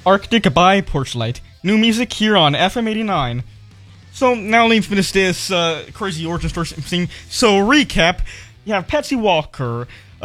Arctic by Porchlight. New music here on FM 89. So, now let me finish this crazy origin story thing. So, recap. You have Patsy Walker,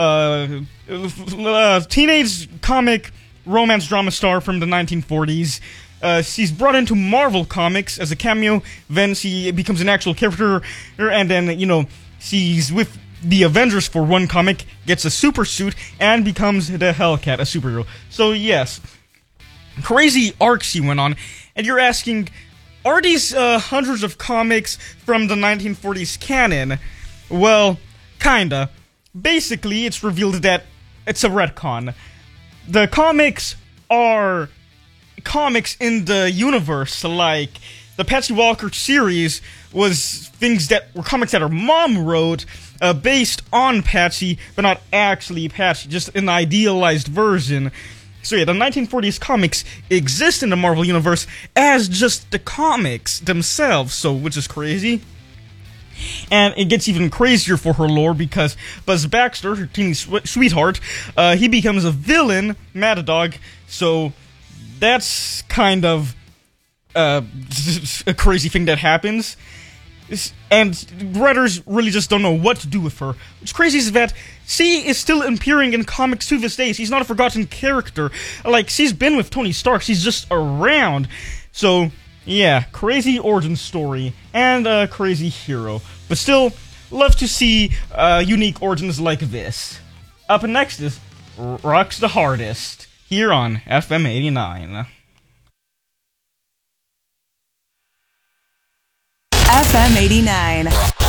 teenage comic romance drama star from the 1940s. She's brought into Marvel Comics as a cameo, then she becomes an actual character, and then, she's with the Avengers for one comic, gets a super suit, and becomes the Hellcat, a superhero. So, yes. Crazy arcs she went on, and you're asking, are these hundreds of comics from the 1940s canon? Well, kinda. Basically, it's revealed that it's a retcon. The comics are comics in the universe, like the Patsy Walker series was things that were comics that her mom wrote, based on Patsy, but not actually Patsy, just an idealized version. So yeah, the 1940s comics exist in the Marvel Universe as just the comics themselves, so which is crazy. And it gets even crazier for her lore because Buzz Baxter, her teeny sweetheart, he becomes a villain, Matadog, so that's kind of a crazy thing that happens. And writers really just don't know what to do with her. What's crazy is that she is still appearing in comics to this day. She's not a forgotten character. Like, she's been with Tony Stark. She's just around. So, yeah, crazy origin story and a crazy hero. But still, love to see unique origins like this. Up next is Rocks the Hardest, here on FM 89. FM 89.